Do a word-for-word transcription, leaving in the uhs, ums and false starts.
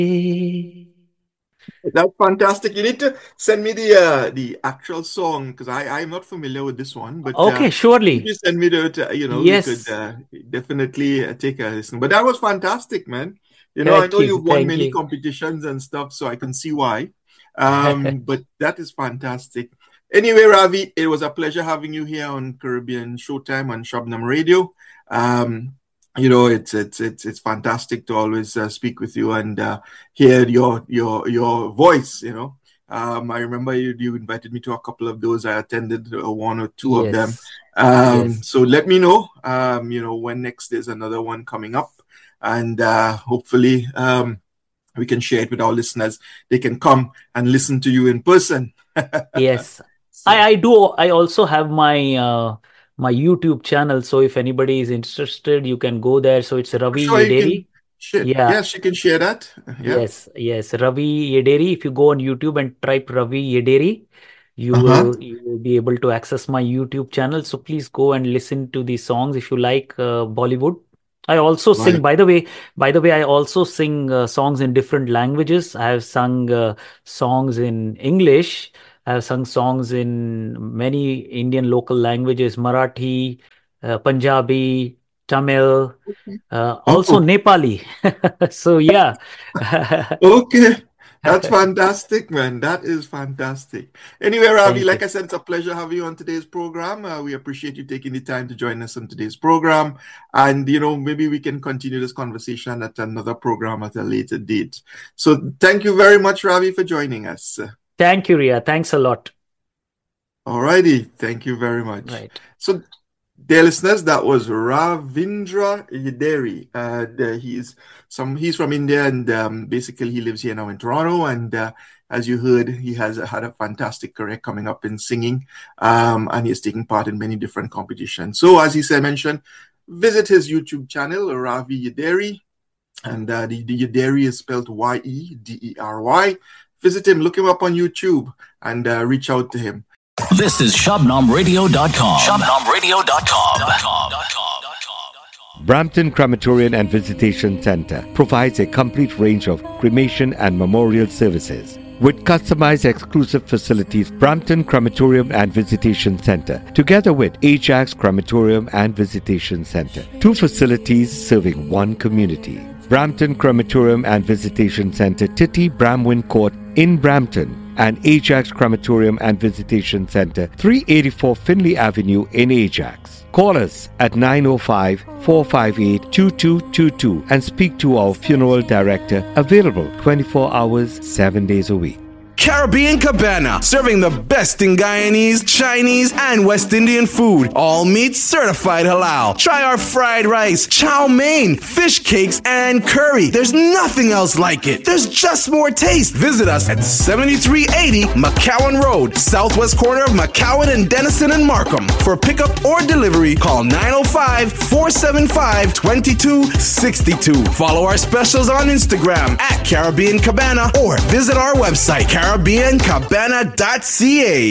That's fantastic. You need to send me the uh, the actual song because I I'm not familiar with this one. But uh, Okay, if surely. you send me the, uh, you know, we could Yes. uh, definitely uh, take a listen. But that was fantastic, man. You know, I Thank know you. you've won Thank many you. competitions and stuff, so I can see why. Um, but that is fantastic. Anyway, Ravi, it was a pleasure having you here on Caribbean Showtime on Shabnam Radio. Um, you know, it's it's it's it's fantastic to always uh, speak with you and uh, hear your your your voice. You know, um, I remember you you invited me to a couple of those. I attended uh, one or two of them. Yes. Um, Yes. so let me know. Um, you know, when next there's another one coming up, and uh, hopefully um, we can share it with our listeners. They can come and listen to you in person. Yes. I So I do. I also have my uh my YouTube channel. So if anybody is interested, you can go there. So it's Ravi sure you can Yederi. share. Yeah. Yes, you can share that. Yeah. Yes. Yes. Ravi Yederi. If you go on YouTube and type Ravi Yederi, you Uh-huh. will you will be able to access my YouTube channel. So please go and listen to the songs if you like uh, Bollywood. I also sing. Right. By the way, by the way, I also sing uh, songs in different languages. I have sung uh, songs in English. I have sung songs in many Indian local languages: Marathi, uh, Punjabi, Tamil, uh, also Oh, Nepali. So yeah. okay. That's fantastic, man. That is fantastic. Anyway, Ravi, Thank like you. I said, it's a pleasure having you on today's program. Uh, we appreciate you taking the time to join us on today's program. And, you know, maybe we can continue this conversation at another program at a later date. So thank you very much, Ravi, for joining us. Thank you, Ria. Thanks a lot. All righty. Thank you very much. Right. So, dear listeners, that was Ravindra Yederi. Uh, the- he's some he's from India and um, basically he lives here now in Toronto. And uh, as you heard, he has had a fantastic career coming up in singing, um, and he is taking part in many different competitions. So, as he said, mentioned, visit his YouTube channel, Ravi Yederi, and uh, the, the Yederi is spelled Y E D E R Y. Visit him, look him up on YouTube, and uh, reach out to him. This is Shabnam Radio dot com. Shabnam Radio dot com. Brampton Crematorium and Visitation Center provides a complete range of cremation and memorial services. With customized exclusive facilities, Brampton Crematorium and Visitation Center, together with Ajax Crematorium and Visitation Center, two facilities serving one community. Brampton Crematorium and Visitation Center, Titty Bramwin Court in Brampton, and Ajax Crematorium and Visitation Center, three eighty-four Finley Avenue in Ajax. Call us at nine oh five, four five eight, two two two two and speak to our funeral director, available twenty-four hours, seven days a week. Caribbean Cabana, serving the best in Guyanese, Chinese, and West Indian food. All meat certified halal. Try our fried rice, chow mein, fish cakes, and curry. There's nothing else like it. There's just more taste. Visit us at seventy-three eighty McCowan Road, southwest corner of McCowan and Denison and Markham. For pickup or delivery, call nine oh five, four seven five, two two six two. Follow our specials on Instagram at Caribbean Cabana or visit our website, Caribbean Cabana dot C A.